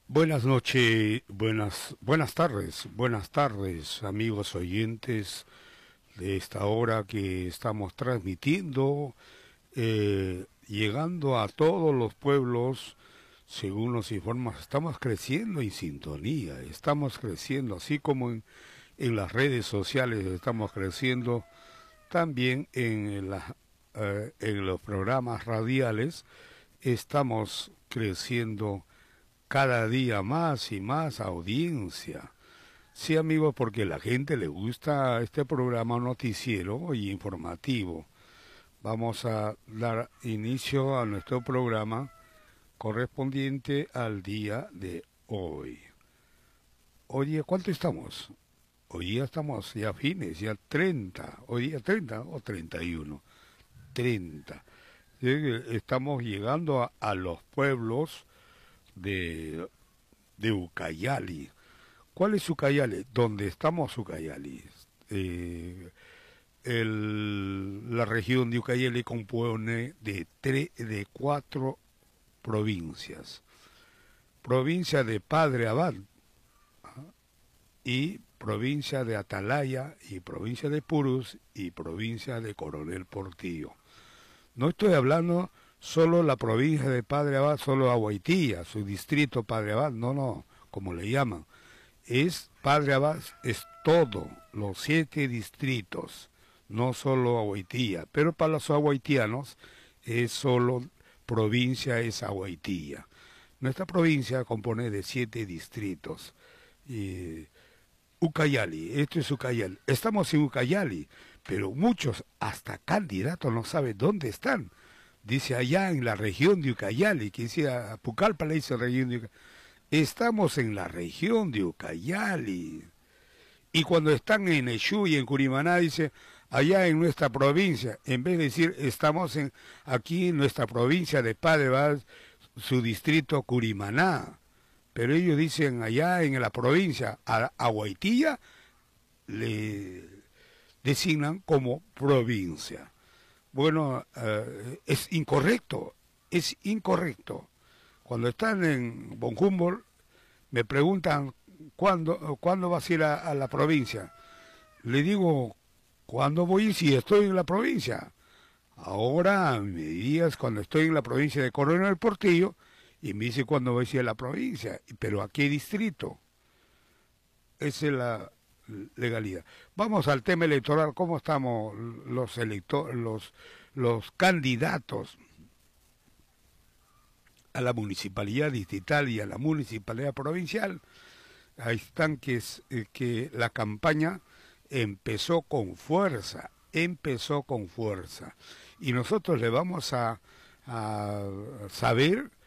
Buenas noches, buenas tardes, amigos oyentes de esta hora que estamos transmitiendo, llegando a todos los pueblos, según nos informan, estamos creciendo en sintonía, estamos creciendo, así como en las redes sociales estamos creciendo, también en los programas radiales estamos creciendo cada día más y más audiencia. Sí, amigos, porque a la gente le gusta este programa noticiero y informativo. Vamos a dar inicio a nuestro programa correspondiente al día de hoy. Oye, ¿cuánto estamos? Hoy ya estamos ya fines, ya 30. Hoy día 30 o 31. 30. Estamos llegando a los pueblos de Ucayali. ¿Cuál es Ucayali? ¿Dónde estamos Ucayali? La región de Ucayali compone de cuatro provincias. Provincia de Padre Abad, y provincia de Atalaya, y provincia de Purus, y provincia de Coronel Portillo. No estoy hablando solo la provincia de Padre Abad, solo Agüitía, su distrito Padre Abad, no, como le llaman. Es Padre Abad, es todo, los 7 distritos, no solo Agüitía, pero para los agüitianos es solo provincia, es Agüitía. Nuestra provincia compone de 7 distritos. Ucayali, esto es Ucayali. Estamos en Ucayali, pero muchos, hasta candidatos, no saben dónde están. Dice allá en la región de Ucayali, que dice a Pucallpa le dice región de Ucayali. Estamos en la región de Ucayali. Y cuando están en Eshú y en Curimaná, dice, allá en nuestra provincia, en vez de decir, aquí en nuestra provincia de Padre Abad, su distrito Curimaná. Pero ellos dicen allá en la provincia, a Guaitilla, le designan como provincia. Bueno, es incorrecto, es incorrecto. Cuando están en Von Humboldt, me preguntan cuándo vas a ir a la provincia. Le digo, ¿cuándo voy a ir si estoy en la provincia? Ahora me dirías cuando estoy en la provincia de Coronel Portillo, y me dice cuándo voy a ir a la provincia, pero ¿a qué distrito? Esa es la legalidad. Vamos al tema electoral, ¿cómo estamos los candidatos a la municipalidad distrital y a la municipalidad provincial? Ahí están que la campaña empezó con fuerza, y nosotros le vamos a saber